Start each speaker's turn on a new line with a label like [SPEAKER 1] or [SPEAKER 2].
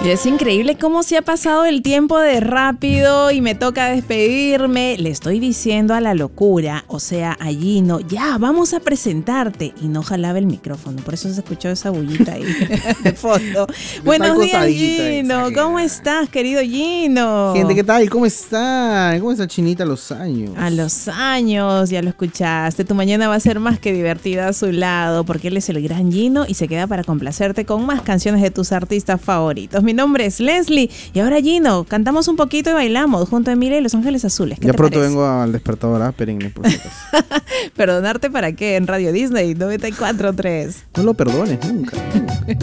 [SPEAKER 1] Y es increíble cómo se ha pasado el tiempo de rápido y me toca despedirme. Le estoy diciendo a la locura, o sea, a Gino, ya, vamos a presentarte. Y no jalaba el micrófono, por eso se escuchó esa bullita ahí de fondo. Buenos días, Gino. ¿Cómo estás, querido Gino?
[SPEAKER 2] Gente, ¿qué tal? ¿Cómo están? ¿Cómo está Chinita a los años?
[SPEAKER 1] A los años, ya lo escuchaste. Tu mañana va a ser más que divertida a su lado, porque él es el gran Gino y se queda para complacerte con más canciones de tus artistas favoritos. Mi nombre es Leslie y ahora Gino, cantamos un poquito y bailamos junto a Emilia y Los Ángeles Azules. ¿Qué
[SPEAKER 2] ya
[SPEAKER 1] te
[SPEAKER 2] pronto
[SPEAKER 1] parece?
[SPEAKER 2] vengo al despertador, espérenme por si acaso.
[SPEAKER 1] ¿Perdonarte para qué? En Radio Disney 94.3.
[SPEAKER 2] No lo perdones nunca.